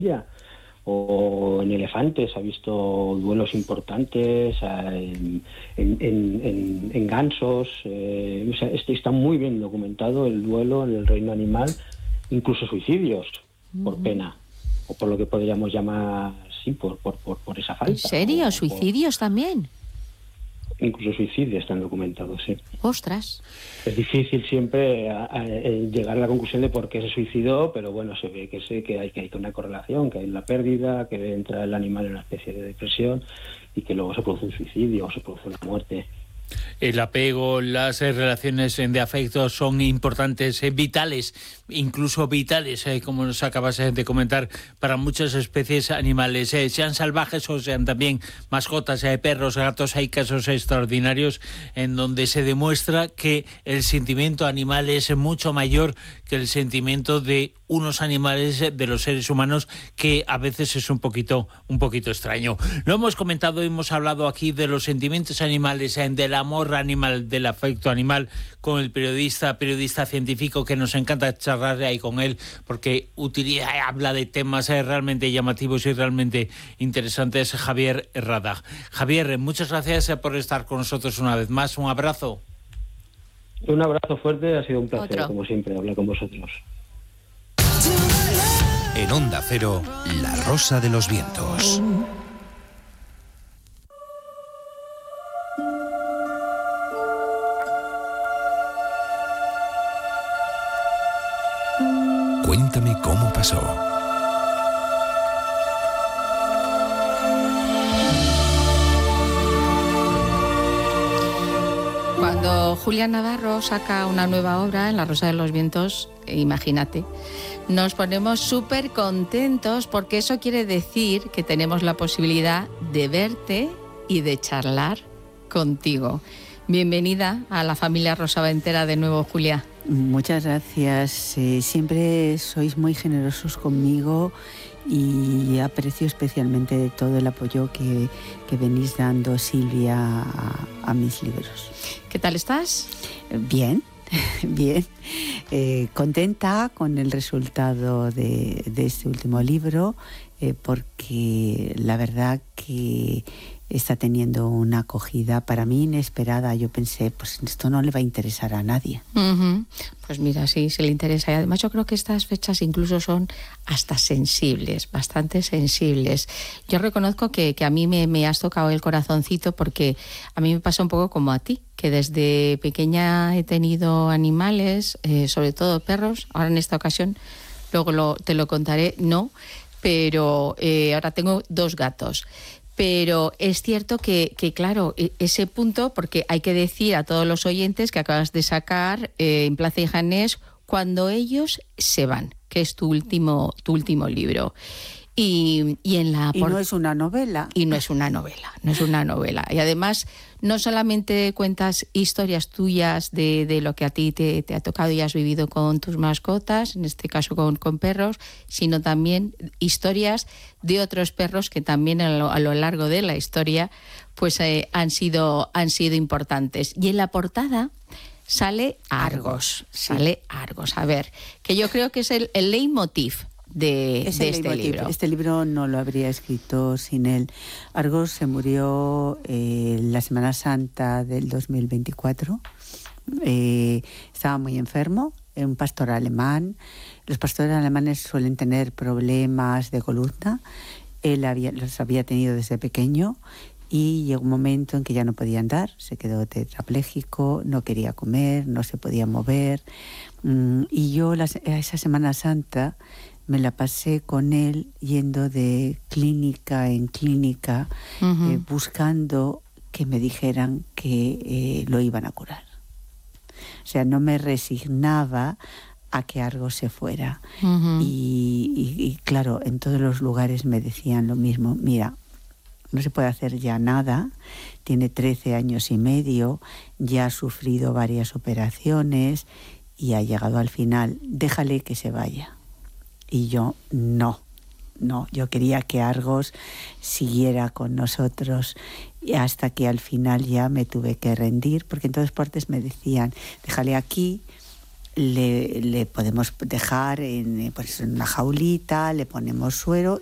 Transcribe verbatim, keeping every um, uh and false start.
ya. O en elefantes, ha visto duelos importantes, en, en, en, en gansos. Eh, o sea, este está muy bien documentado el duelo en el reino animal, incluso suicidios uh-huh. por pena, o por lo que podríamos llamar, sí, por, por, por, por esa falta. ¿En serio? O, ¿Suicidios por, también? Incluso suicidios están documentados, sí. ¡Ostras! Es difícil siempre a, a, a llegar a la conclusión de por qué se suicidó, pero bueno, se ve que, sé que, hay, que hay una correlación, que hay una pérdida, que entra el animal en una especie de depresión y que luego se produce un suicidio o se produce una muerte. El apego, las eh, relaciones de afecto son importantes, eh, vitales, incluso vitales, eh, como nos acabas eh, de comentar, para muchas especies animales, eh, sean salvajes o sean también mascotas, eh, perros, gatos. Hay casos extraordinarios en donde se demuestra que el sentimiento animal es mucho mayor que el sentimiento de unos animales, de los seres humanos, que a veces es un poquito, un poquito extraño. Lo hemos comentado, hemos hablado aquí de los sentimientos animales, del amor animal, del afecto animal, con el periodista, periodista científico, que nos encanta charlar ahí con él, porque utiliza, habla de temas realmente llamativos y realmente interesantes, Javier Radag. Javier, muchas gracias por estar con nosotros una vez más. Un abrazo. Un abrazo fuerte, ha sido un placer, Otro. como siempre, hablar con vosotros. En Onda Cero, La Rosa de los Vientos. Cuéntame cómo pasó. Cuando Julián Navarro saca una nueva obra en La Rosa de los Vientos, imagínate, nos ponemos súper contentos porque eso quiere decir que tenemos la posibilidad de verte y de charlar contigo. Bienvenida a la familia Rosaventera de nuevo, Julia. Muchas gracias. Eh, siempre sois muy generosos conmigo y aprecio especialmente todo el apoyo que, que venís dando, Silvia, a, a mis libros. ¿Qué tal estás? Bien, bien. Eh, contenta con el resultado de, de este último libro, eh, porque la verdad que está teniendo una acogida para mí inesperada. Yo pensé, pues esto no le va a interesar a nadie. Uh-huh. Pues mira, sí, se le interesa. Y además yo creo que estas fechas incluso son hasta sensibles, bastante sensibles. Yo reconozco que, que a mí me, me has tocado el corazoncito, porque a mí me pasa un poco como a ti, que desde pequeña he tenido animales, eh, sobre todo perros. Ahora en esta ocasión, luego lo, te lo contaré, no, pero eh, ahora tengo dos gatos. Pero es cierto que, que, claro, ese punto, porque hay que decir a todos los oyentes que acabas de sacar eh, en Plaza y Janés, Cuando ellos se van, que es tu último, tu último libro. Y, y, en la y no es una novela. Y no es una novela, no es una novela. Y además, no solamente cuentas historias tuyas de, de lo que a ti te, te ha tocado y has vivido con tus mascotas, en este caso con, con perros, sino también historias de otros perros que también a lo, a lo largo de la historia pues eh, han sido, han sido importantes. Y en la portada sale Argos, sale Argos. A ver, que yo creo que es el, el leitmotiv de, de este leitmotiv. libro. Este libro no lo habría escrito sin él. Argos se murió eh, la Semana Santa del dos mil veinticuatro. Eh, estaba muy enfermo, era un pastor alemán. Los pastores alemanes suelen tener problemas de columna. Él había, los había tenido desde pequeño. Y llegó un momento en que ya no podía andar, se quedó tetrapléjico, no quería comer, no se podía mover. Y yo la, esa Semana Santa me la pasé con él yendo de clínica en clínica, uh-huh. eh, buscando que me dijeran que eh, lo iban a curar. O sea, no me resignaba a que Argos se fuera. Uh-huh. Y, y, y claro, en todos los lugares me decían lo mismo, mira, no se puede hacer ya nada, tiene trece años y medio, ya ha sufrido varias operaciones y ha llegado al final, déjale que se vaya. Y yo, no, no, yo quería que Argos siguiera con nosotros, y hasta que al final ya me tuve que rendir, porque en todas partes me decían, déjale aquí, le, le podemos dejar en, pues, en una jaulita, le ponemos suero